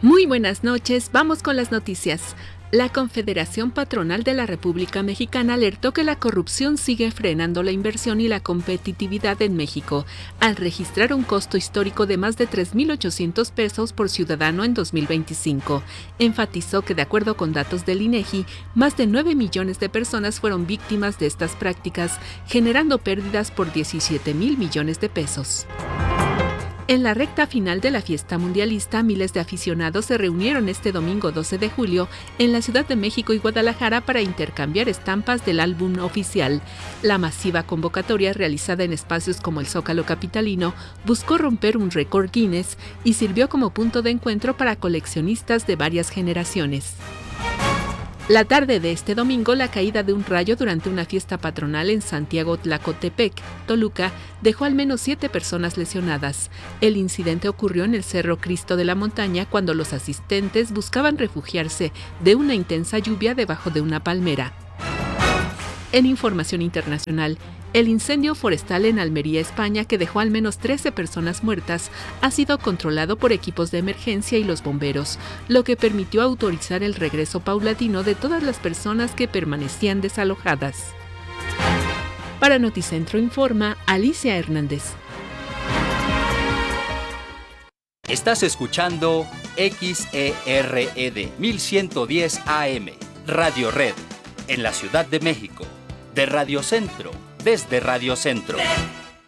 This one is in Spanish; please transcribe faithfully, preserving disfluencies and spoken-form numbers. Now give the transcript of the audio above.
Muy buenas noches, vamos con las noticias. La Confederación Patronal de la República Mexicana alertó que la corrupción sigue frenando la inversión y la competitividad en México, al registrar un costo histórico de más de tres mil ochocientos pesos por ciudadano en dos mil veinticinco. Enfatizó que, de acuerdo con datos del INEGI, más de nueve millones de personas fueron víctimas de estas prácticas, generando pérdidas por diecisiete mil millones de pesos. En la recta final de la fiesta mundialista, miles de aficionados se reunieron este domingo doce de julio en la Ciudad de México y Guadalajara para intercambiar estampas del álbum oficial. La masiva convocatoria, realizada en espacios como el Zócalo capitalino, buscó romper un récord Guinness y sirvió como punto de encuentro para coleccionistas de varias generaciones. La tarde de este domingo, la caída de un rayo durante una fiesta patronal en Santiago Tlacotepec, Toluca, dejó al menos siete personas lesionadas. El incidente ocurrió en el Cerro Cristo de la Montaña cuando los asistentes buscaban refugiarse de una intensa lluvia debajo de una palmera. En información internacional, el incendio forestal en Almería, España, que dejó al menos trece personas muertas, ha sido controlado por equipos de emergencia y los bomberos, lo que permitió autorizar el regreso paulatino de todas las personas que permanecían desalojadas. Para Noticentro Informa, Alicia Hernández. Estás escuchando X E R E D mil ciento diez A M, Radio Red, en la Ciudad de México, de Radio Centro. Desde Radio Centro.